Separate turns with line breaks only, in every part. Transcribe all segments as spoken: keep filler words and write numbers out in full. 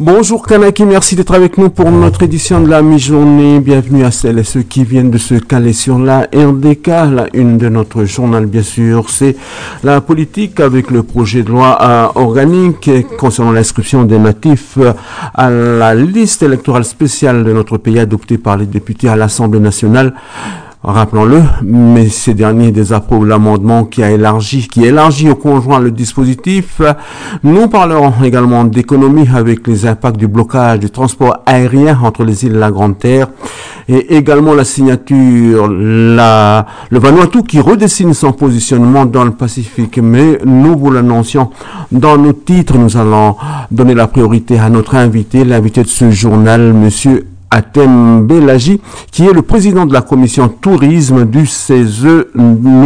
Bonjour Kanaki, merci d'être avec nous pour notre édition de la mi-journée. Bienvenue à celles et ceux qui viennent de se caler sur la R D K. La une de notre journal, bien sûr, c'est la politique avec le projet de loi euh, organique concernant l'inscription des natifs euh, à la liste électorale spéciale de notre pays adoptée par les députés à l'Assemblée nationale. Rappelons-le, mais ces derniers désapprouvent l'amendement qui a élargi, qui élargit au conjoint le dispositif. Nous parlerons également d'économie avec les impacts du blocage du transport aérien entre les îles et la Grande Terre et également la signature, la, le Vanuatu qui redessine son positionnement dans le Pacifique. Mais nous vous l'annoncions dans nos titres, nous allons donner la priorité à notre invité, l'invité de ce journal, monsieur Atem Belaji, qui est le président de la commission tourisme du C E S E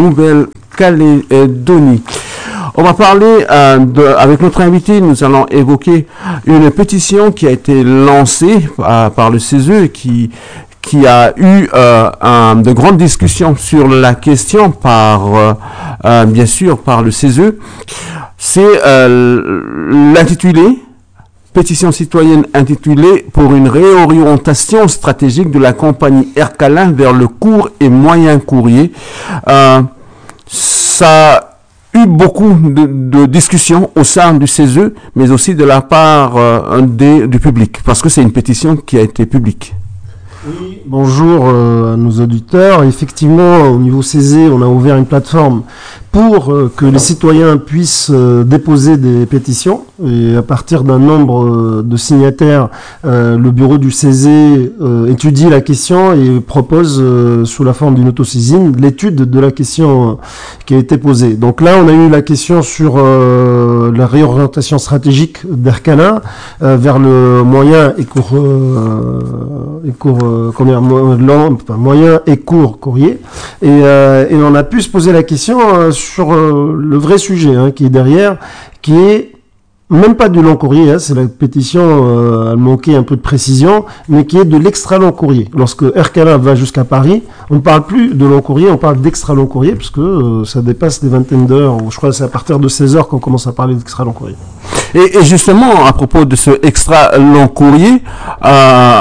Nouvelle-Calédonie. On va parler euh, de, avec notre invité, nous allons évoquer une pétition qui a été lancée euh, par le C E S E et qui qui a eu euh, un, de grandes discussions sur la question par euh, euh, bien sûr par le C E S E. C'est euh, l'intitulé pétition citoyenne intitulée « Pour une réorientation stratégique de la compagnie Air Calin vers le court et moyen courrier euh, ». Ça a eu beaucoup de, de discussions au sein du C E S E, mais aussi de la part euh, des, du public, parce que c'est une pétition qui a été publique.
Oui, bonjour euh, à nos auditeurs. Effectivement, au niveau C E S E, on a ouvert une plateforme pour euh, que les citoyens puissent euh, déposer des pétitions. Et à partir d'un nombre euh, de signataires, euh, le bureau du C E S E euh, étudie la question et propose, euh, sous la forme d'une autosaisine, l'étude de la question euh, qui a été posée. Donc là, on a eu la question sur euh, la réorientation stratégique d'Air Calin euh, vers le moyen et court, euh, et court euh, combien, long, enfin, moyen et court courrier. Et, euh, et on a pu se poser la question euh, sur euh, le vrai sujet hein, qui est derrière, qui est même pas du long courrier, hein, c'est la pétition, euh, elle manquait un peu de précision, mais qui est de l'extra long courrier. Lorsque Air Calin va jusqu'à Paris, on ne parle plus de long courrier, on parle d'extra long courrier, puisque euh, ça dépasse des vingtaines d'heures, je crois que c'est à partir de seize heures qu'on commence à parler d'extra long courrier.
Et, et justement, à propos de ce extra long courrier, euh,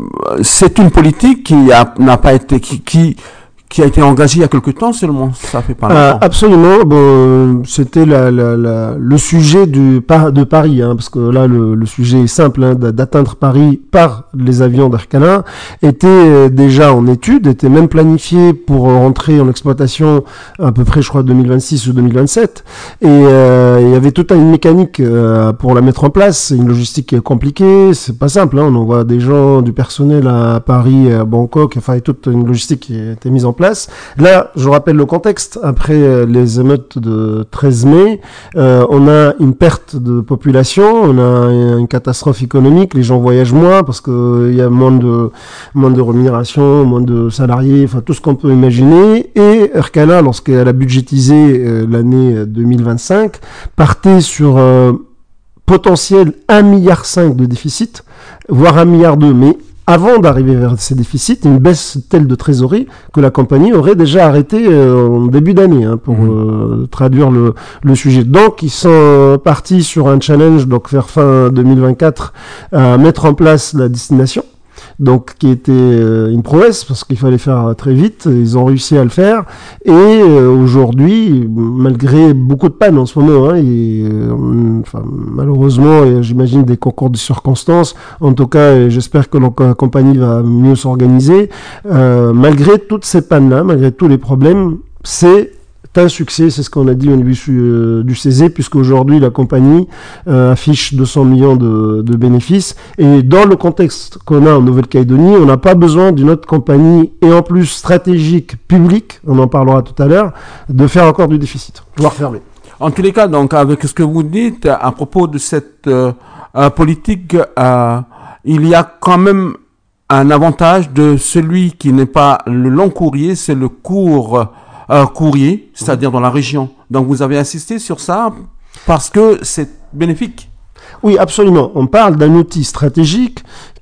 c'est une politique qui a, n'a pas été, qui, qui qui a été engagé il y a quelque temps seulement, ça fait pas longtemps.
Euh, absolument, bon, c'était la, la, la, le sujet du, de Paris, hein, parce que là le, le sujet est simple, hein, d'atteindre Paris par les avions d'Air Calin, était déjà en étude, était même planifié pour rentrer en exploitation à peu près, je crois, deux mille vingt-six ou deux mille vingt-sept, et euh, il y avait toute une mécanique euh, pour la mettre en place, c'est une logistique qui est compliquée, c'est pas simple, hein, on envoie des gens, du personnel à Paris, à Bangkok, enfin, il y a toute une logistique qui a été mise en place. Là, je rappelle le contexte. Après les émeutes de treize mai, euh, on a une perte de population, on a une catastrophe économique, les gens voyagent moins parce que il y a moins de moins de rémunération, moins de salariés, enfin tout ce qu'on peut imaginer. Et Air Calin, lorsqu'elle a budgétisé euh, l'année deux mille vingt-cinq, partait sur euh, potentiel un virgule cinq milliard de déficit, voire un virgule deux milliard, mais avant d'arriver vers ces déficits, une baisse telle de trésorerie que la compagnie aurait déjà arrêté euh, en début d'année, hein, pour mmh. euh, traduire le, le sujet. Donc, ils sont partis sur un challenge, donc vers fin deux mille vingt-quatre, à mettre en place la destination. Donc, qui était euh, une prouesse, parce qu'il fallait faire très vite, ils ont réussi à le faire, et euh, aujourd'hui, malgré beaucoup de pannes en ce moment, hein, et, euh, enfin, malheureusement, et j'imagine des concours de circonstances, en tout cas, j'espère que la compagnie va mieux s'organiser, euh, malgré toutes ces pannes-là, malgré tous les problèmes, c'est un succès, c'est ce qu'on a dit au niveau euh, du C E S E, puisqu'aujourd'hui la compagnie euh, affiche deux cents millions de, de bénéfices, et dans le contexte qu'on a en Nouvelle-Calédonie, on n'a pas besoin d'une autre compagnie, et en plus stratégique, publique, on en parlera tout à l'heure, de faire encore du déficit, voire fermer.
En tous les cas, donc, avec ce que vous dites à propos de cette euh, euh, politique, euh, il y a quand même un avantage de celui qui n'est pas le long courrier, c'est le court Euh, courrier, c'est-à-dire dans la région. Donc vous avez insisté sur ça parce que c'est bénéfique.
Oui, absolument. On parle d'un outil stratégique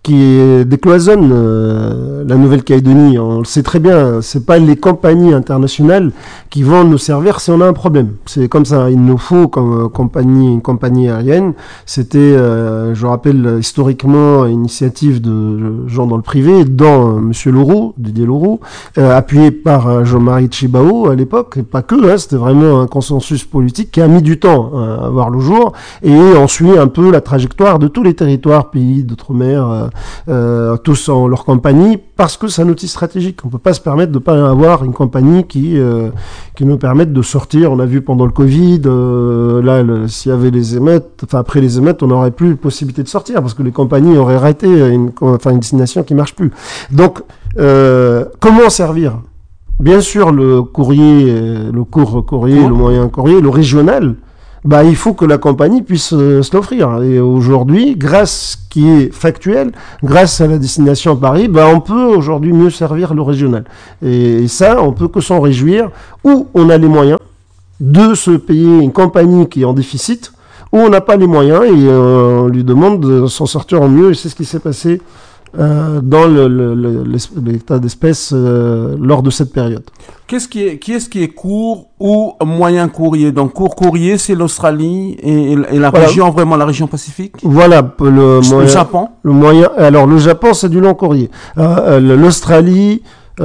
qui décloisonne euh, la Nouvelle-Calédonie. On le sait très bien, c'est pas les compagnies internationales qui vont nous servir si on a un problème. C'est comme ça, il nous faut comme compagnie, une compagnie aérienne. C'était, euh, je rappelle historiquement, une initiative de gens dans le privé, dont euh, Monsieur Leroux, Didier Leroux, euh, appuyé par euh, Jean-Marie Tshibao à l'époque, et pas que, hein, c'était vraiment un consensus politique qui a mis du temps hein, à voir le jour, et on suit un peu la trajectoire de tous les territoires, pays d'outre-mer, euh, Euh, tous en leur compagnie, parce que c'est un outil stratégique. On peut pas se permettre de pas avoir une compagnie qui euh, qui nous permette de sortir. On a vu pendant le Covid, euh, là, le, s'il y avait les émeutes, enfin après les émeutes, on n'aurait plus possibilité de sortir parce que les compagnies auraient arrêté une, enfin une destination qui marche plus. Donc, euh, comment servir ? Bien sûr, le courrier, le court courrier, mmh. le moyen courrier, le régional. Bah, il faut que la compagnie puisse euh, se l'offrir. Et aujourd'hui, grâce qui est factuel, grâce à la destination Paris, bah, on peut aujourd'hui mieux servir le régional. Et, et ça, on peut que s'en réjouir. Ou on a les moyens de se payer une compagnie qui est en déficit, ou on n'a pas les moyens et euh, on lui demande de s'en sortir au mieux. Et c'est ce qui s'est passé euh, dans le, le, le, l'état d'espèce euh, lors de cette période.
Qu'est-ce qui est, qui est-ce qui est court ou moyen courrier? Donc, court courrier, c'est l'Australie et, et la voilà. région, vraiment la région Pacifique?
Voilà. Le,
le
moyen,
Japon?
Le moyen, alors, le Japon, c'est du long courrier. Euh, L'Australie,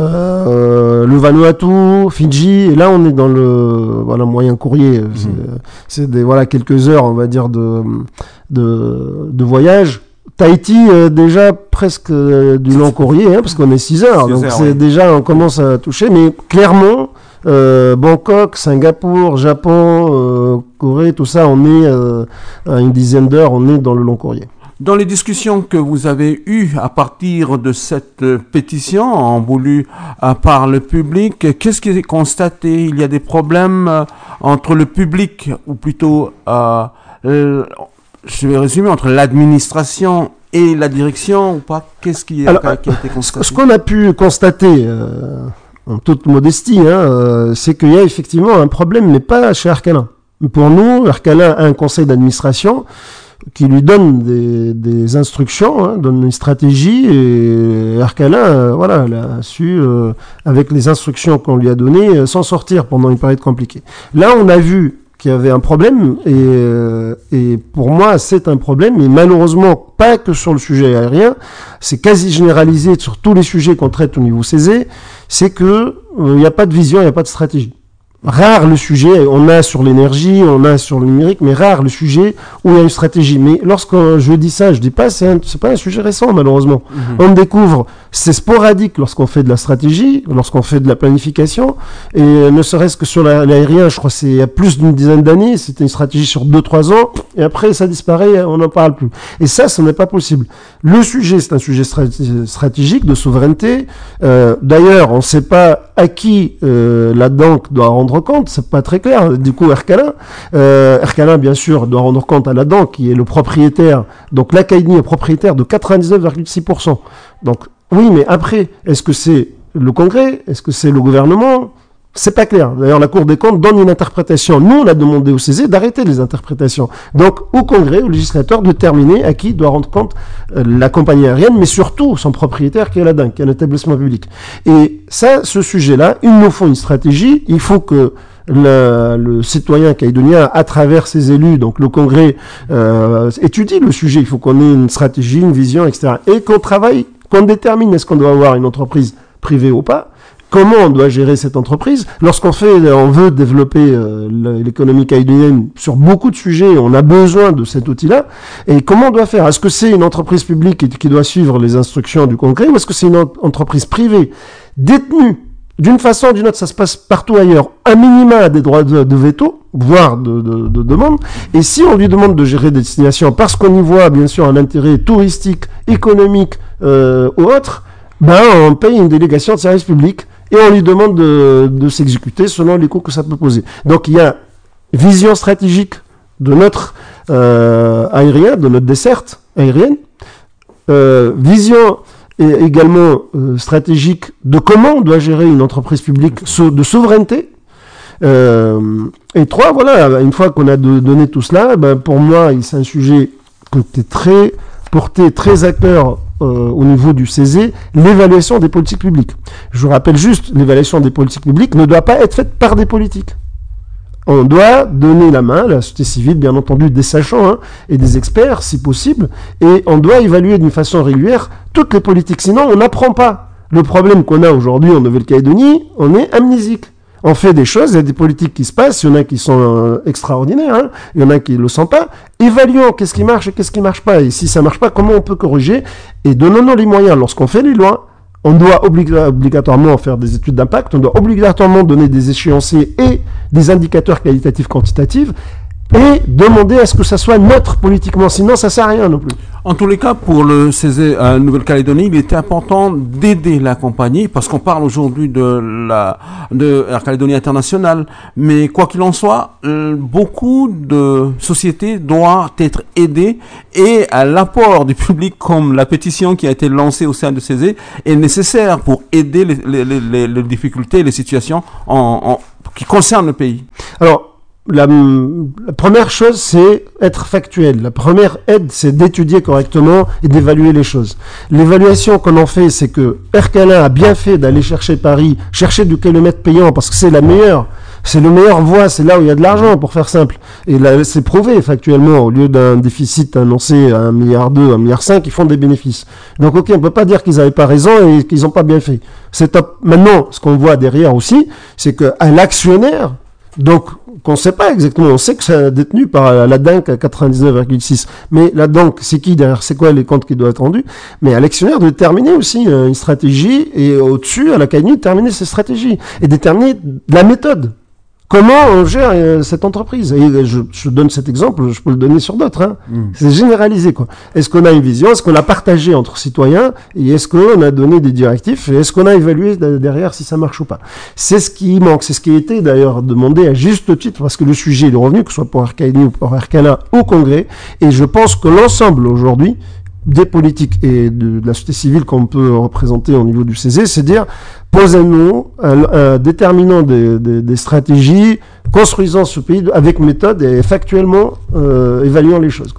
euh, le Vanuatu, Fidji, et là, on est dans le, voilà, moyen courrier. Mmh. C'est, c'est des, voilà, quelques heures, on va dire, de, de, de voyage. Tahiti, euh, déjà presque euh, du long courrier, hein, parce qu'on est six heures, six donc heures, c'est oui. déjà, on commence à toucher, mais clairement, euh, Bangkok, Singapour, Japon, euh, Corée, tout ça, on est euh, à une dizaine d'heures, on est dans le long courrier.
Dans les discussions que vous avez eues à partir de cette pétition, en voulu euh, par le public, qu'est-ce qui est constaté? Il y a des problèmes euh, entre le public, ou plutôt... Euh, euh, je vais résumer, entre l'administration et la direction ou pas? Qu'est-ce qui,
Alors,
a, qui a été constaté?
Ce qu'on a pu constater, euh, en toute modestie, hein, euh, c'est qu'il y a effectivement un problème, mais pas chez Arcalin. Pour nous, Arcalin a un conseil d'administration qui lui donne des, des instructions, hein, donne une stratégie, et Arcalin, euh, voilà, elle a su, euh, avec les instructions qu'on lui a données, euh, s'en sortir pendant une période compliquée. Là, on a vu qu'il y avait un problème, et, euh, et pour moi, c'est un problème, et malheureusement, pas que sur le sujet aérien, c'est quasi généralisé sur tous les sujets qu'on traite au niveau C E S E, c'est que il n'y a pas de vision, il n'y a pas de stratégie. Rare le sujet, on a sur l'énergie, on a sur le numérique, mais rare le sujet où il y a une stratégie. Mais lorsque je dis ça, je dis pas, c'est, un, c'est pas un sujet récent, malheureusement. Mmh. On découvre, c'est sporadique lorsqu'on fait de la stratégie, lorsqu'on fait de la planification, et ne serait-ce que sur la, l'aérien, je crois que c'est il y a plus d'une dizaine d'années, c'était une stratégie sur deux, trois ans, et après ça disparaît, on n'en parle plus. Et ça, ce n'est pas possible. Le sujet, c'est un sujet stratégique, stratégique de souveraineté. Euh, d'ailleurs, on ne sait pas à qui euh, la banque doit rendre compte, c'est pas très clair. Du coup, Arcalin, euh, Arcalin, bien sûr, doit rendre compte à la D A N, qui est le propriétaire. Donc, la Caïdnie est propriétaire de quatre-vingt-dix-neuf virgule six pour cent. Donc, oui, mais après, est-ce que c'est le Congrès? Est-ce que c'est le gouvernement? C'est pas clair. D'ailleurs, la Cour des comptes donne une interprétation. Nous, on a demandé au C E S E d'arrêter les interprétations. Donc, au Congrès, au législateur, de déterminer à qui doit rendre compte euh, la compagnie aérienne, mais surtout son propriétaire qui est la D A N, qui est un établissement public. Et ça, ce sujet-là, il nous faut une stratégie. Il faut que le, le citoyen caïdonien, à travers ses élus, donc le Congrès, euh, étudie le sujet. Il faut qu'on ait une stratégie, une vision, et cetera. Et qu'on travaille, qu'on détermine est-ce qu'on doit avoir une entreprise privée ou pas. Comment on doit gérer cette entreprise? Lorsqu'on fait, on veut développer euh, l'économie caïdonienne sur beaucoup de sujets, on a besoin de cet outil-là. Et comment on doit faire? Est-ce que c'est une entreprise publique qui, qui doit suivre les instructions du Congrès, ou est-ce que c'est une entreprise privée détenue d'une façon ou d'une autre? Ça se passe partout ailleurs. Un minima a des droits de, de veto, voire de, de, de demande. Et si on lui demande de gérer des destinations parce qu'on y voit bien sûr un intérêt touristique, économique euh, ou autre, ben on paye une délégation de service public. Et on lui demande de, de s'exécuter selon les coûts que ça peut poser. Donc il y a vision stratégique de notre euh, aérien, de notre desserte aérienne, euh, vision et également euh, stratégique de comment on doit gérer une entreprise publique so, de souveraineté. Euh, et trois, voilà, une fois qu'on a de, donné tout cela, ben pour moi, c'est un sujet qui est très porté, très à cœur euh, au niveau du C E S E l'évaluation des politiques publiques. Je vous rappelle juste, l'évaluation des politiques publiques ne doit pas être faite par des politiques. On doit donner la main à la société civile, bien entendu, des sachants hein, et des experts, si possible, et on doit évaluer d'une façon régulière toutes les politiques. Sinon, on n'apprend pas. Le problème qu'on a aujourd'hui en Nouvelle-Calédonie, on est amnésique. On fait des choses, il y a des politiques qui se passent, il y en a qui sont euh, extraordinaires, hein, il y en a qui ne le sont pas. Évaluons qu'est-ce qui marche et qu'est-ce qui ne marche pas. Et si ça ne marche pas, comment on peut corriger? Et donnons-nous les moyens. Lorsqu'on fait les lois, on doit obliga- obligatoirement faire des études d'impact, on doit obligatoirement donner des échéanciers et des indicateurs qualitatifs quantitatifs et demander à ce que ça soit neutre politiquement, sinon ça ne sert à rien non plus.
En tous les cas, pour le C E S E euh, Nouvelle-Calédonie, il était important d'aider la compagnie, parce qu'on parle aujourd'hui de la de Air Calédonie International, mais quoi qu'il en soit, euh, beaucoup de sociétés doivent être aidées, et euh, l'apport du public, comme la pétition qui a été lancée au sein de C E S E, est nécessaire pour aider les, les, les, les difficultés, les situations en, en, qui concernent le pays.
Alors, La, la première chose, c'est être factuel. La première aide, c'est d'étudier correctement et d'évaluer les choses. L'évaluation qu'on en fait, c'est que Air Calin a bien fait d'aller chercher Paris, chercher du kilomètre payant, parce que c'est la meilleure. C'est le meilleur voie, c'est là où il y a de l'argent, pour faire simple. Et là, c'est prouvé, factuellement, au lieu d'un déficit annoncé à un milliard deux, un milliard cinq, ils font des bénéfices. Donc, ok, on peut pas dire qu'ils n'avaient pas raison et qu'ils n'ont pas bien fait. C'est top. Maintenant, ce qu'on voit derrière aussi, c'est que à l'actionnaire, donc, qu'on ne sait pas exactement, on sait que c'est détenu par la D A N C à quatre-vingt-dix-neuf virgule six, mais la D A N C, c'est qui derrière, c'est quoi les comptes qui doivent être rendus, mais à l'actionnaire de déterminer aussi une stratégie, et au-dessus, à la C A I N U, de déterminer ses stratégies, et déterminer la méthode. Comment on gère euh, cette entreprise? Et je, je donne cet exemple, je peux le donner sur d'autres. Hein. Mmh. C'est généralisé, quoi. Est-ce qu'on a une vision? Est-ce qu'on l'a partagée entre citoyens? Et est-ce qu'on a donné des directifs? Et est-ce qu'on a évalué derrière si ça marche ou pas? C'est ce qui manque. C'est ce qui a été d'ailleurs demandé à juste titre, parce que le sujet est revenu, que ce soit pour Air Calédonie ou pour Air Calin au Congrès. Et je pense que l'ensemble aujourd'hui des politiques et de, de la société civile qu'on peut représenter au niveau du C E S E, c'est dire, posons-nous, euh, euh, déterminons des, des, des stratégies, construisons ce pays avec méthode et factuellement euh, évaluons les choses.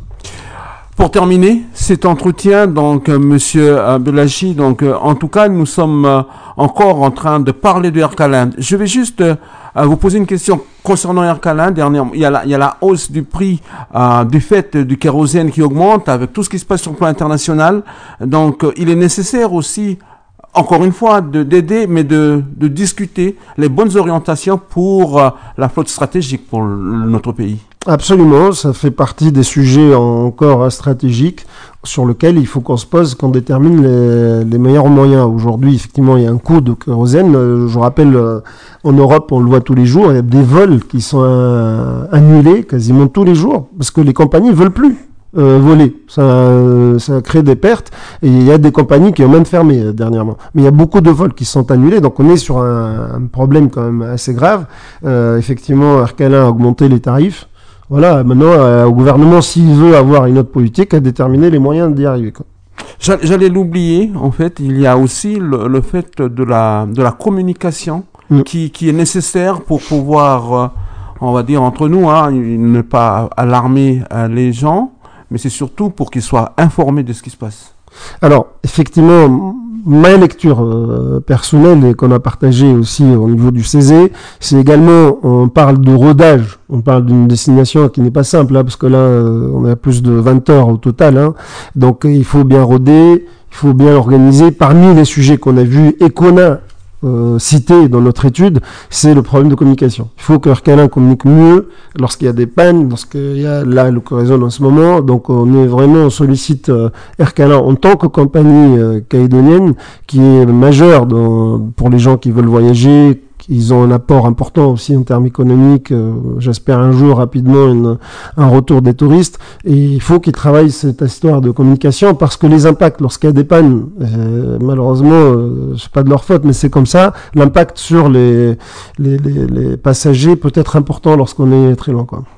Pour terminer cet entretien, donc euh, Monsieur Belaji, donc euh, en tout cas nous sommes euh, encore en train de parler de Air Calin. Je vais juste euh, vous poser une question concernant Air Calin. Dernièrement, il y a la, il y a la hausse du prix euh, du fait du kérosène qui augmente avec tout ce qui se passe sur le plan international. Donc euh, il est nécessaire aussi, encore une fois, de d'aider, mais de de discuter les bonnes orientations pour euh, la flotte stratégique pour le, notre pays.
Absolument, ça fait partie des sujets encore stratégiques sur lesquels il faut qu'on se pose, qu'on détermine les, les meilleurs moyens. Aujourd'hui, effectivement, il y a un coût de kérosène. Je rappelle, en Europe, on le voit tous les jours, il y a des vols qui sont euh, annulés quasiment tous les jours parce que les compagnies veulent plus euh, voler. Ça, ça crée des pertes et il y a des compagnies qui ont même fermé euh, dernièrement. Mais il y a beaucoup de vols qui sont annulés, donc on est sur un, un problème quand même assez grave. Euh, effectivement, Air Calin a augmenté les tarifs. Voilà, maintenant, euh, au gouvernement, s'il veut avoir une autre politique, à déterminer les moyens d'y arriver, quoi.
J'allais l'oublier, en fait, il y a aussi le, le fait de la, de la communication mm. qui, qui est nécessaire pour pouvoir, euh, on va dire entre nous, hein, ne pas alarmer euh, les gens, mais c'est surtout pour qu'ils soient informés de ce qui se passe.
Alors, effectivement, ma lecture euh, personnelle et qu'on a partagée aussi au niveau du C E S E, c'est également, on parle de rodage, on parle d'une destination qui n'est pas simple, hein, parce que là, euh, on a plus de vingt heures au total, hein, donc il faut bien roder, il faut bien organiser. Parmi les sujets qu'on a vus et qu'on a Euh, cité dans notre étude, c'est le problème de communication. Il faut que Air Calin communique mieux lorsqu'il y a des pannes, lorsqu'il y a là le kérosène en ce moment. Donc on est vraiment, on sollicite euh, Air Calin en tant que compagnie euh, calédonienne qui est majeure dans, pour les gens qui veulent voyager. Ils ont un apport important aussi en termes économiques. Euh, j'espère un jour rapidement une, un retour des touristes. Et il faut qu'ils travaillent cette histoire de communication parce que les impacts lorsqu'il y a des pannes, euh, malheureusement, euh, c'est pas de leur faute, mais c'est comme ça. L'impact sur les, les, les, les passagers peut être important lorsqu'on est très loin, quoi.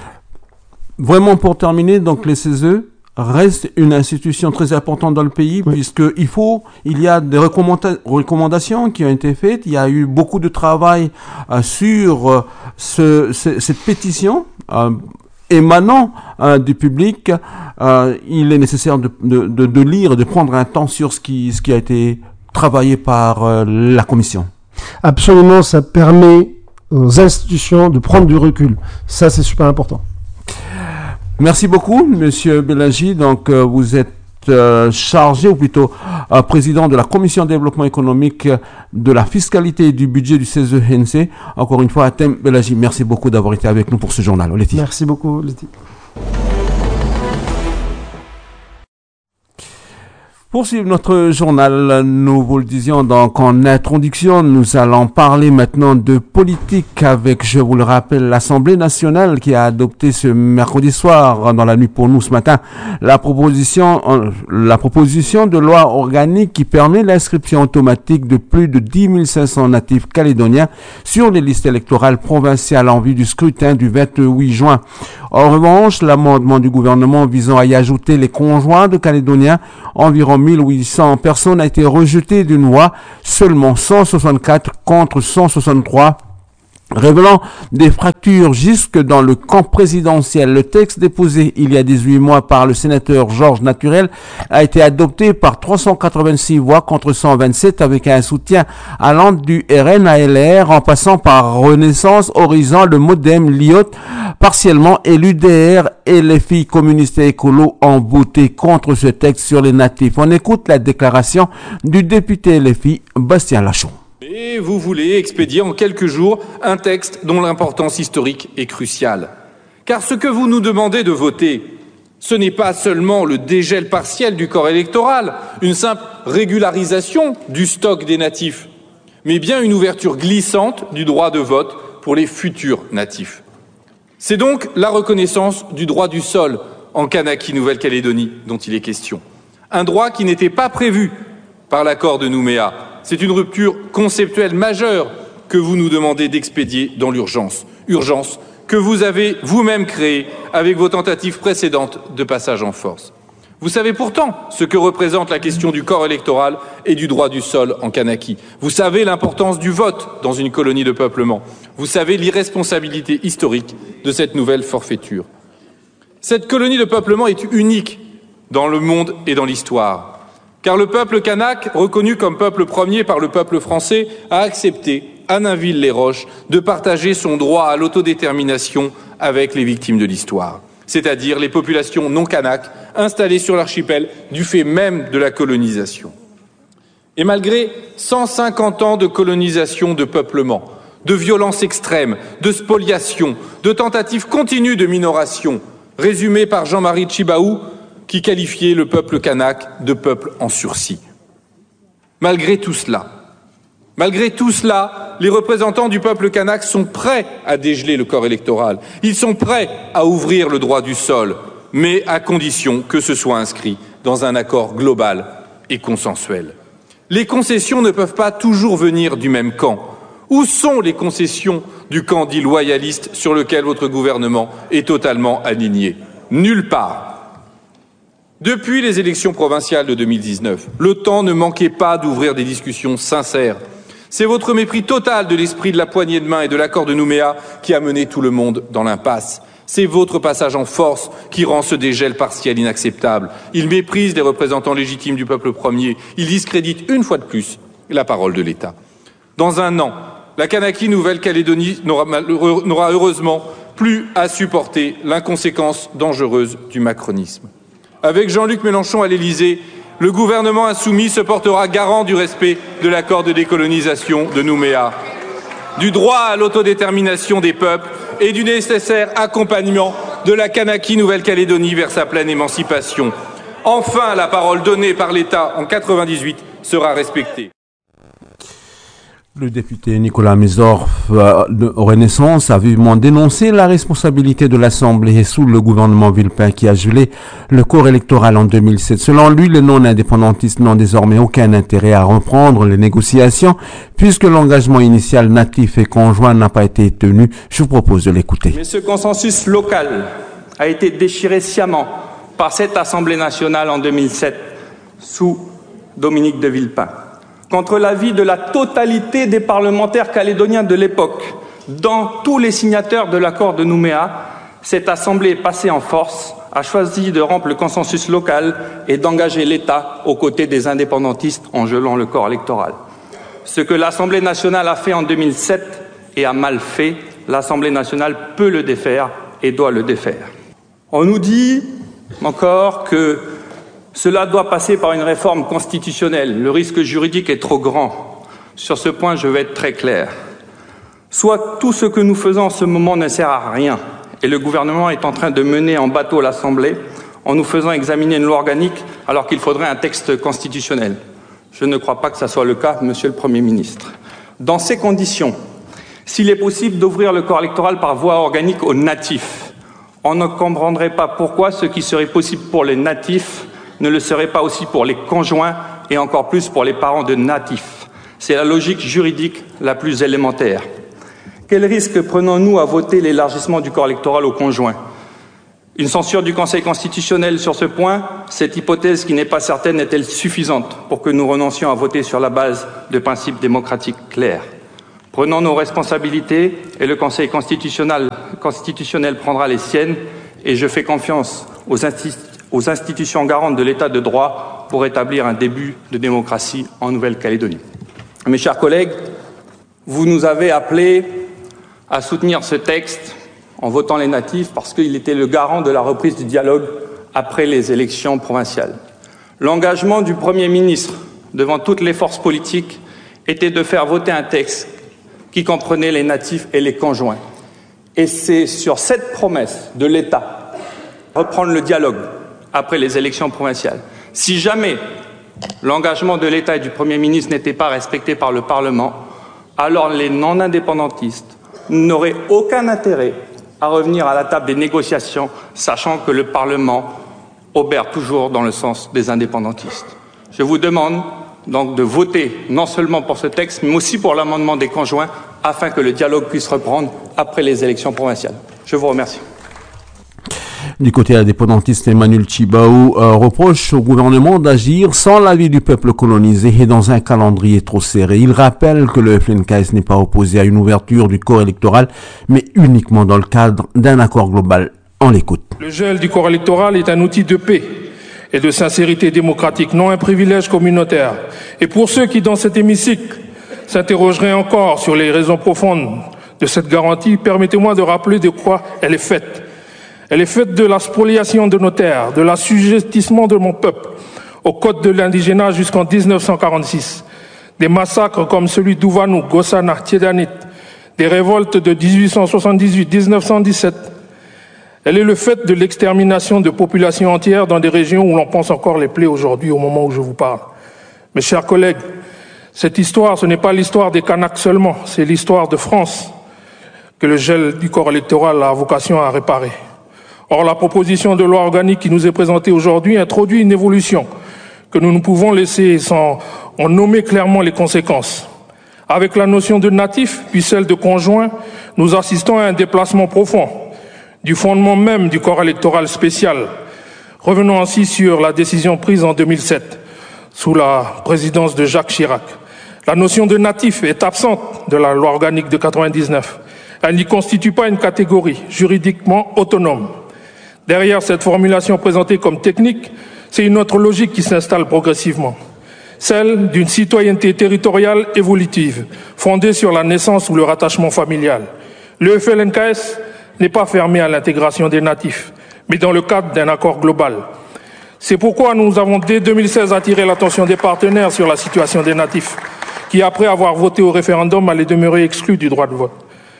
Vraiment pour terminer, donc les C E S E reste une institution très importante dans le pays, oui. Puisqu'il faut, il y a des recommanda- recommandations qui ont été faites, il y a eu beaucoup de travail euh, sur euh, ce, ce, cette pétition. Euh, émanant euh, du public, euh, il est nécessaire de, de, de, de lire et de prendre un temps sur ce qui, ce qui a été travaillé par euh, la commission.
Absolument, ça permet aux institutions de prendre du recul. Ça, c'est super important.
Merci beaucoup, Monsieur Belaji. Donc, euh, vous êtes euh, chargé, ou plutôt euh, président de la commission développement économique, euh, de la fiscalité et du budget du C E S E N C. Encore une fois, Atem Belaji, merci beaucoup d'avoir été avec nous pour ce journal. Oleti.
Merci beaucoup, Oleti.
Pour suivre notre journal, nous vous le disions donc en introduction, nous allons parler maintenant de politique avec, je vous le rappelle, l'Assemblée nationale qui a adopté ce mercredi soir, dans la nuit pour nous ce matin, la proposition, la proposition de loi organique qui permet l'inscription automatique de plus de dix mille cinq cents natifs calédoniens sur les listes électorales provinciales en vue du scrutin du vingt-huit juin. En revanche, l'amendement du gouvernement visant à y ajouter les conjoints de Calédoniens, environ mille huit cents personnes, a été rejeté d'une voix, seulement cent soixante-quatre contre cent soixante-trois, révélant des fractures jusque dans le camp présidentiel. Le texte déposé il y a dix-huit mois par le sénateur Georges Naturel a été adopté par trois cent quatre-vingt-six voix contre cent vingt-sept, avec un soutien allant du R N à L R en passant par Renaissance, Horizon, le Modem, l'I O T, partiellement, et l'U D R et les filles communistes et écolos ont voté contre ce texte sur les natifs. On écoute la déclaration du député L F I, Bastien Lachaud.
Et vous voulez expédier en quelques jours un texte dont l'importance historique est cruciale. Car ce que vous nous demandez de voter, ce n'est pas seulement le dégel partiel du corps électoral, une simple régularisation du stock des natifs, mais bien une ouverture glissante du droit de vote pour les futurs natifs. C'est donc la reconnaissance du droit du sol en Kanaki, Nouvelle-Calédonie, dont il est question. Un droit qui n'était pas prévu par l'accord de Nouméa. C'est une rupture conceptuelle majeure que vous nous demandez d'expédier dans l'urgence. Urgence que vous avez vous-même créée avec vos tentatives précédentes de passage en force. Vous savez pourtant ce que représente la question du corps électoral et du droit du sol en Kanaki. Vous savez l'importance du vote dans une colonie de peuplement. Vous savez l'irresponsabilité historique de cette nouvelle forfaiture. Cette colonie de peuplement est unique dans le monde et dans l'histoire. Car le peuple kanak, reconnu comme peuple premier par le peuple français, a accepté, à Nainville-les-Roches, de partager son droit à l'autodétermination avec les victimes de l'histoire, c'est-à-dire les populations non kanak installées sur l'archipel du fait même de la colonisation. Et malgré cent cinquante ans de colonisation, de peuplement, de violences extrêmes, de spoliation, de tentatives continues de minoration, résumées par Jean-Marie Tchibaou, qui qualifiait le peuple kanak de peuple en sursis. Malgré tout cela, malgré tout cela, les représentants du peuple kanak sont prêts à dégeler le corps électoral. Ils sont prêts à ouvrir le droit du sol, mais à condition que ce soit inscrit dans un accord global et consensuel. Les concessions ne peuvent pas toujours venir du même camp. Où sont les concessions du camp dit loyaliste sur lequel votre gouvernement est totalement aligné? Nulle part. Depuis les élections provinciales de deux mille dix-neuf, le temps ne manquait pas d'ouvrir des discussions sincères. C'est votre mépris total de l'esprit de la poignée de main et de l'accord de Nouméa qui a mené tout le monde dans l'impasse. C'est votre passage en force qui rend ce dégel partiel inacceptable. Il méprise les représentants légitimes du peuple premier. Il discrédite une fois de plus la parole de l'État. Dans un an, la Kanaki Nouvelle-Calédonie n'aura heureusement plus à supporter l'inconséquence dangereuse du macronisme. Avec Jean-Luc Mélenchon à l'Élysée, le gouvernement insoumis se portera garant du respect de l'accord de décolonisation de Nouméa, du droit à l'autodétermination des peuples et du nécessaire accompagnement de la Kanaki Nouvelle-Calédonie vers sa pleine émancipation. Enfin, la parole donnée par l'État en quatre-vingt-dix-huit sera respectée.
Le député Nicolas Mézorf euh, de Renaissance a vivement dénoncé la responsabilité de l'Assemblée sous le gouvernement Villepin qui a gelé le corps électoral en deux mille sept. Selon lui, les non-indépendantistes n'ont désormais aucun intérêt à reprendre les négociations puisque l'engagement initial natif et conjoint n'a pas été tenu. Je vous propose de l'écouter.
Mais ce consensus local a été déchiré sciemment par cette Assemblée nationale en deux mille sept sous Dominique de Villepin. Contre l'avis de la totalité des parlementaires calédoniens de l'époque, dont tous les signataires de l'accord de Nouméa, Cette Assemblée passée en force a choisi de rompre le consensus local et d'engager l'État aux côtés des indépendantistes en gelant le corps électoral. Ce que l'Assemblée nationale a fait en deux mille sept et a mal fait, l'Assemblée nationale peut le défaire et doit le défaire. On nous dit encore que cela doit passer par une réforme constitutionnelle. Le risque juridique est trop grand. Sur ce point, je vais être très clair. Soit tout ce que nous faisons en ce moment ne sert à rien, et le gouvernement est en train de mener en bateau l'Assemblée en nous faisant examiner une loi organique alors qu'il faudrait un texte constitutionnel. Je ne crois pas que ce soit le cas, Monsieur le Premier ministre. Dans ces conditions, s'il est possible d'ouvrir le corps électoral par voie organique aux natifs, on ne comprendrait pas pourquoi ce qui serait possible pour les natifs ne le serait pas aussi pour les conjoints et encore plus pour les parents de natifs. C'est la logique juridique la plus élémentaire. Quel risque prenons-nous à voter l'élargissement du corps électoral aux conjoints? Une censure du Conseil constitutionnel sur ce point, cette hypothèse qui n'est pas certaine est-elle suffisante pour que nous renoncions à voter sur la base de principes démocratiques clairs? Prenons nos responsabilités et le Conseil constitutionnel, constitutionnel prendra les siennes et je fais confiance aux, insti aux institutions garantes de l'État de droit pour établir un début de démocratie en Nouvelle-Calédonie. Mes chers collègues, vous nous avez appelés à soutenir ce texte en votant les natifs parce qu'il était le garant de la reprise du dialogue après les élections provinciales. L'engagement du Premier ministre devant toutes les forces politiques était de faire voter un texte qui comprenait les natifs et les conjoints. Et c'est sur cette promesse de l'État, reprendre le dialogue après les élections provinciales. Si jamais l'engagement de l'État et du Premier ministre n'était pas respecté par le Parlement, alors les non-indépendantistes n'auraient aucun intérêt à revenir à la table des négociations, sachant que le Parlement obère toujours dans le sens des indépendantistes. Je vous demande donc de voter non seulement pour ce texte, mais aussi pour l'amendement des conjoints, afin que le dialogue puisse reprendre après les élections provinciales. Je vous remercie.
Du côté indépendantiste, Emmanuel Tjibaou euh, reproche au gouvernement d'agir sans l'avis du peuple colonisé et dans un calendrier trop serré. Il rappelle que le F L N K S n'est pas opposé à une ouverture du corps électoral, mais uniquement dans le cadre d'un accord global. On l'écoute.
Le gel du corps électoral est un outil de paix et de sincérité démocratique, non un privilège communautaire. Et pour ceux qui, dans cet hémicycle, s'interrogeraient encore sur les raisons profondes de cette garantie, permettez-moi de rappeler de quoi elle est faite. Elle est faite de la spoliation de nos terres, de l'assujettissement de mon peuple au code de l'indigénat jusqu'en mille neuf cent quarante-six, des massacres comme celui d'Ouvanou, Gossana, Tiedanit, des révoltes de mille huit cent soixante-dix-huit à mille neuf cent dix-sept. Elle est le fait de l'extermination de populations entières dans des régions où l'on pense encore les plaies aujourd'hui au moment où je vous parle. Mes chers collègues, cette histoire, ce n'est pas l'histoire des Kanaks seulement, c'est l'histoire de France que le gel du corps électoral a vocation à réparer. Or, la proposition de loi organique qui nous est présentée aujourd'hui introduit une évolution que nous ne pouvons laisser sans en nommer clairement les conséquences. Avec la notion de natif, puis celle de conjoint, nous assistons à un déplacement profond du fondement même du corps électoral spécial. Revenons ainsi sur la décision prise en deux mille sept, sous la présidence de Jacques Chirac. La notion de natif est absente de la loi organique de quatre-vingt-dix-neuf. Elle n'y constitue pas une catégorie juridiquement autonome. Derrière cette formulation présentée comme technique, c'est une autre logique qui s'installe progressivement, celle d'une citoyenneté territoriale évolutive, fondée sur la naissance ou le rattachement familial. Le F L N K S n'est pas fermé à l'intégration des natifs, mais dans le cadre d'un accord global. C'est pourquoi nous avons dès deux mille seize attiré l'attention des partenaires sur la situation des natifs, qui après avoir voté au référendum allaient demeurer exclus du droit de vote.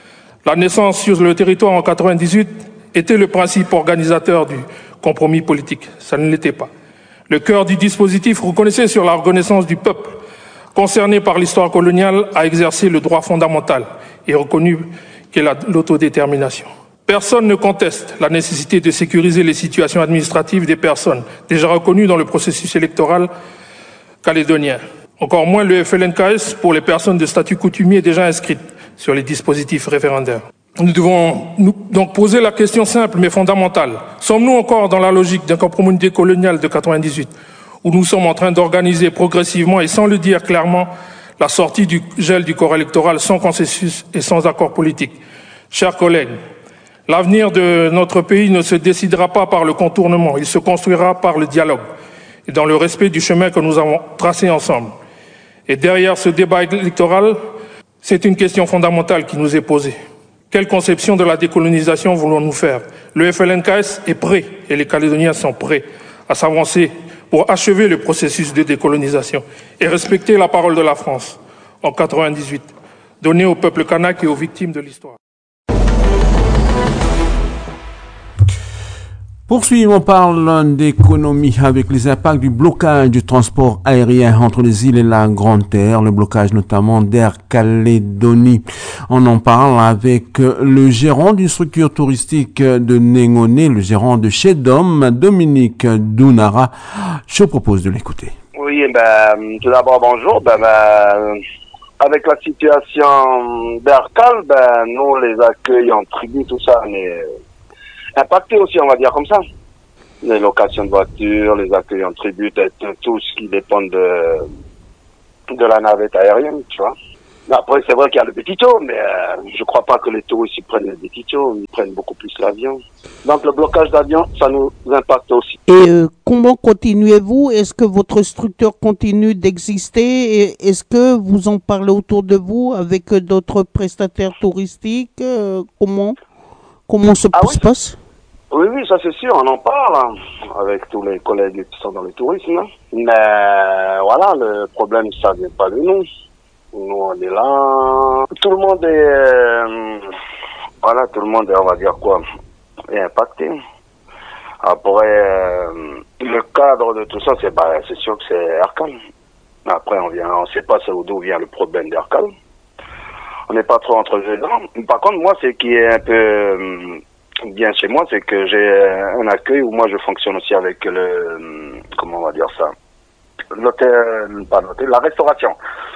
La naissance sur le territoire en quatre-vingt-dix-huit était le principe organisateur du compromis politique. Ça ne l'était pas. Le cœur du dispositif reconnaissait sur la reconnaissance du peuple concerné par l'histoire coloniale à exercer le droit fondamental et reconnu qu'est l'autodétermination. Personne ne conteste la nécessité de sécuriser les situations administratives des personnes déjà reconnues dans le processus électoral calédonien. Encore moins le F L N K S pour les personnes de statut coutumier déjà inscrites sur les dispositifs référendaires. Nous devons nous donc poser la question simple mais fondamentale. Sommes-nous encore dans la logique d'un compromis décolonial de quatre-vingt-dix-huit, où nous sommes en train d'organiser progressivement et sans le dire clairement la sortie du gel du corps électoral sans consensus et sans accord politique? Chers collègues, L'avenir de notre pays ne se décidera pas par le contournement, il se construira par le dialogue et dans le respect du chemin que nous avons tracé ensemble. Et derrière ce débat électoral, c'est une question fondamentale qui nous est posée. Quelle conception de la décolonisation voulons-nous faire? Le F L N K S est prêt et les Calédoniens sont prêts à s'avancer pour achever le processus de décolonisation et respecter la parole de la France en quatre-vingt-dix-huit, donnée au peuple kanak et aux victimes de l'histoire.
Poursuivons, on parle d'économie avec les impacts du blocage du transport aérien entre les îles et la Grande Terre, le blocage notamment d'Air Calédonie. On en parle avec le gérant d'une structure touristique de Nengoné, le gérant de Shedom, Dominique Dounara. Je propose de l'écouter.
Oui, ben, tout d'abord, bonjour. Ben, ben, avec la situation d'Air Cal, ben, nous, les accueils en tribu, tout ça, mais impacté aussi, on va dire comme ça. Les locations de voitures, les accueils en tribu, tout ce qui dépend de, de la navette aérienne, tu vois. Après, c'est vrai qu'il y a le petit taux, mais euh, je crois pas que les touristes ils prennent le petit taux, ils prennent beaucoup plus l'avion. Donc le blocage d'avion, ça nous impacte aussi.
Et euh, comment continuez-vous? Est-ce que votre structure continue d'exister? Et est-ce que vous en parlez autour de vous avec d'autres prestataires touristiques? euh, Comment comment ça
ah,
se
oui.
passe?
Oui, oui, ça c'est sûr, on en parle hein, avec tous les collègues qui sont dans le tourisme. Hein. Mais voilà, le problème, ça vient pas de nous. Nous, on est là. Tout le monde est... Euh, voilà, tout le monde est, on va dire quoi, est impacté. Après, euh, le cadre de tout ça, c'est bah, c'est sûr que c'est Aircal. Après, on vient, on sait pas d'où vient le problème d'Aircal. On n'est pas trop entre les dents. Par contre, moi, ce qui est un peu... Euh, bien chez moi, c'est que j'ai un accueil où moi je fonctionne aussi avec le, comment on va dire ça, l'hôtel, pas l'hôtel, la restauration.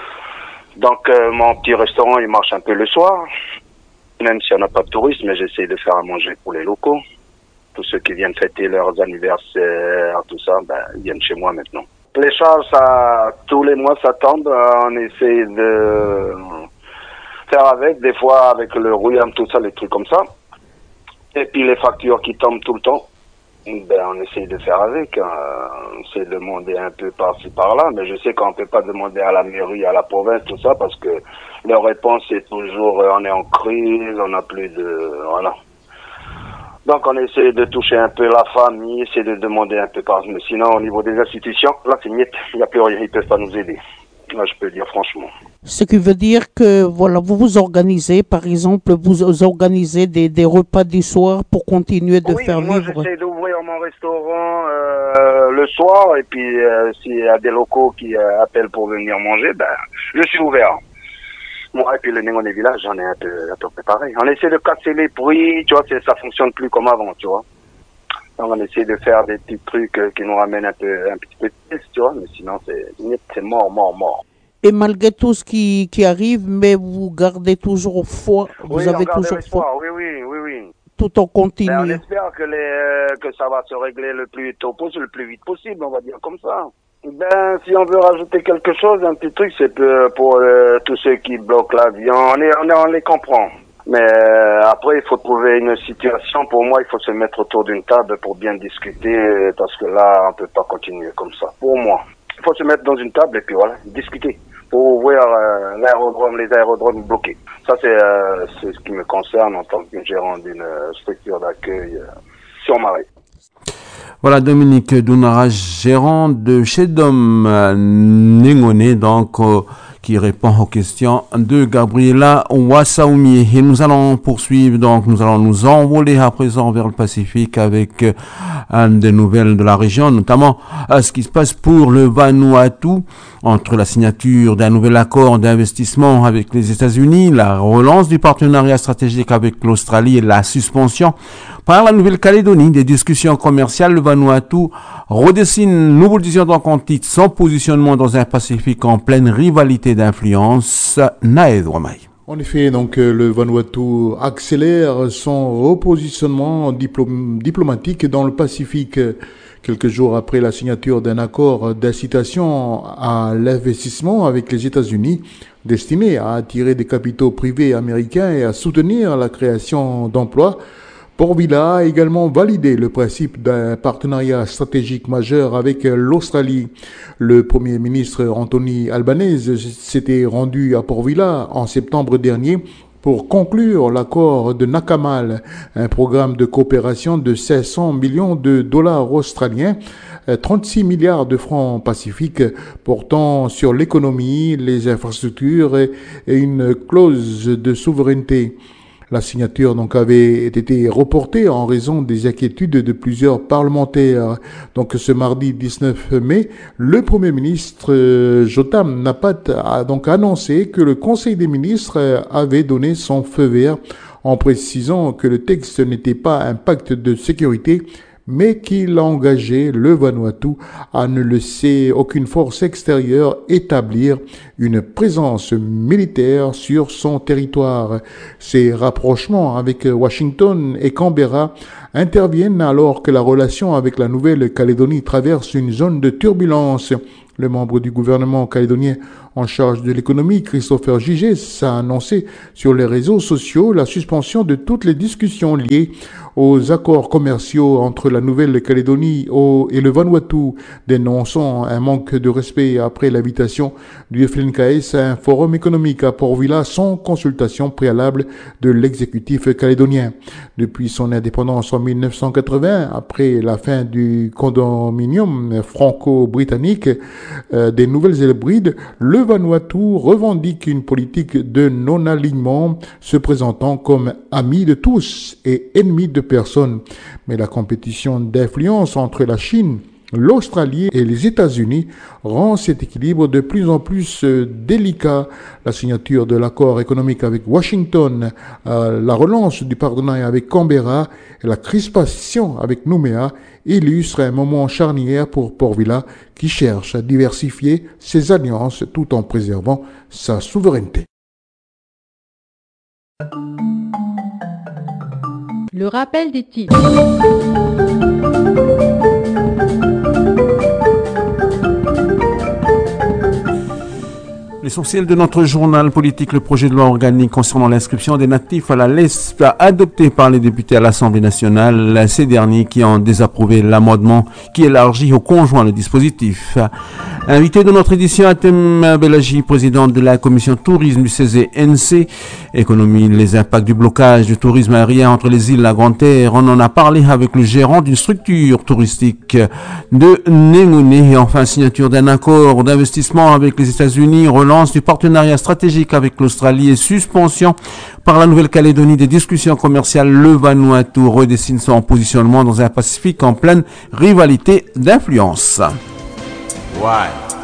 Donc euh, mon petit restaurant il marche un peu le soir, même si on n'a pas de tourisme, mais j'essaie de faire à manger pour les locaux. Tous ceux qui viennent fêter leurs anniversaires, tout ça, ben ils viennent chez moi maintenant. Les charges, ça, tous les mois ça tombe, on essaie de faire avec, des fois avec le rouillard, tout ça, les trucs comme ça. Et puis les factures qui tombent tout le temps, ben on essaye de faire avec, hein. On essaie de demander un peu par-ci par-là, mais je sais qu'on ne peut pas demander à la mairie, à la province, tout ça, parce que leur réponse est toujours euh, on est en crise, on n'a plus de... voilà. Donc on essaie de toucher un peu la famille, essayer de demander un peu par... Mais sinon au niveau des institutions, là c'est miette, il n'y a plus rien, ils ne peuvent pas nous aider. Là je peux dire franchement.
Ce qui veut dire que voilà, vous vous organisez, par exemple, vous organisez des, des repas du soir pour continuer de
oui,
faire
moi,
vivre.
Oui, j'essaie d'ouvrir mon restaurant euh, le soir et puis euh, s'il y a des locaux qui euh, appellent pour venir manger, ben je suis ouvert. Moi, et puis le Nengoné village, j'en ai un peu, un peu préparé. On essaie de casser les bruits, tu vois, ça fonctionne plus comme avant, tu vois. Donc on essaie de faire des petits trucs euh, qui nous ramènent un peu, un petit peu de plus, tu vois, mais sinon c'est, c'est mort, mort, mort.
Et malgré tout ce qui, qui arrive, mais vous gardez toujours foi, vous
oui,
avez
on garde
toujours
l'espoir,
foi.
oui, oui, oui, oui.
Tout en continu.
Ben, on espère que, les, euh, que ça va se régler le plus tôt possible, le plus vite possible, on va dire comme ça. Ben, si on veut rajouter quelque chose, un petit truc, c'est pour, pour euh, tous ceux qui bloquent l'avion, on, est, on, est, on les comprend. Mais euh, après, il faut trouver une situation. Pour moi, il faut se mettre autour d'une table pour bien discuter, parce que là, on peut pas continuer comme ça. Pour moi, il faut se mettre dans une table et puis voilà, discuter. Pour ouvrir euh, l'aérodrome, les aérodromes bloqués. Ça, c'est, euh, c'est ce qui me concerne en tant que gérant d'une euh, structure d'accueil euh, sur Marais.
Voilà, Dominique Dounara, gérant de Shedom euh, Nengoné, donc, euh, qui répond aux questions de Gabriela Wassaoumi. Et nous allons poursuivre, donc, nous allons nous envoler à présent vers le Pacifique avec euh, des nouvelles de la région, notamment euh, ce qui se passe pour le Vanuatu, entre la signature d'un nouvel accord d'investissement avec les États-Unis, la relance du partenariat stratégique avec l'Australie et la suspension par la Nouvelle-Calédonie des discussions commerciales. Le Vanuatu redessine une nouvelle vision de rencontre, son positionnement dans un Pacifique en pleine rivalité d'influence. Naed Wamay.
En effet, donc le Vanuatu accélère son repositionnement diplom- diplomatique dans le Pacifique quelques jours après la signature d'un accord d'incitation à l'investissement avec les États-Unis destiné à attirer des capitaux privés américains et à soutenir la création d'emplois. Port Vila a également validé le principe d'un partenariat stratégique majeur avec l'Australie. Le Premier ministre Anthony Albanese s'était rendu à Port Vila en septembre dernier pour conclure l'accord de Nakamal, un programme de coopération de cinq cents millions de dollars australiens, trente-six milliards de francs pacifiques portant sur l'économie, les infrastructures et une clause de souveraineté. La signature donc avait été reportée en raison des inquiétudes de plusieurs parlementaires. Donc ce mardi dix-neuf mai, le Premier ministre Jotam Napat a donc annoncé que le Conseil des ministres avait donné son feu vert en précisant que le texte n'était pas un pacte de sécurité, mais qu'il a engagé le Vanuatu à ne laisser aucune force extérieure établir une présence militaire sur son territoire. Ces rapprochements avec Washington et Canberra interviennent alors que la relation avec la Nouvelle-Calédonie traverse une zone de turbulence. Le membre du gouvernement calédonien en charge de l'économie, Christopher Gigès, a annoncé sur les réseaux sociaux la suspension de toutes les discussions liées aux accords commerciaux entre la Nouvelle-Calédonie et le Vanuatu, dénonçant un manque de respect après l'invitation du F L N K S à un forum économique à Port Vila sans consultation préalable de l'exécutif calédonien. Depuis son indépendance en mille neuf cent quatre-vingts, après la fin du condominium franco-britannique euh, des Nouvelles-Hébrides, le Vanuatu revendique une politique de non-alignement se présentant comme ami de tous et ennemi de personne. Mais la compétition d'influence entre la Chine, l'Australie et les États-Unis rend cet équilibre de plus en plus délicat. La signature de l'accord économique avec Washington, euh, la relance du partenariat avec Canberra et la crispation avec Nouméa illustrent un moment charnière pour Port Vila qui cherche à diversifier ses alliances tout en préservant sa souveraineté.
Le rappel des titres.
L'essentiel de notre journal politique, le projet de loi organique concernant l'inscription des natifs à la L E S P, adopté par les députés à l'Assemblée nationale, ces derniers qui ont désapprouvé l'amendement qui élargit aux conjoints le dispositif. Invité de notre édition, Atem Belaji, président de la commission tourisme du C Z N C, économie, les impacts du blocage du tourisme aérien entre les îles La Grande-Terre. On en a parlé avec le gérant d'une structure touristique de Némouné et enfin signature d'un accord d'investissement avec les États-Unis, relance du partenariat stratégique avec l'Australie et suspension par la Nouvelle-Calédonie des discussions commerciales. Le Vanuatu redessine son positionnement dans un Pacifique en pleine rivalité d'influence.
Ouais.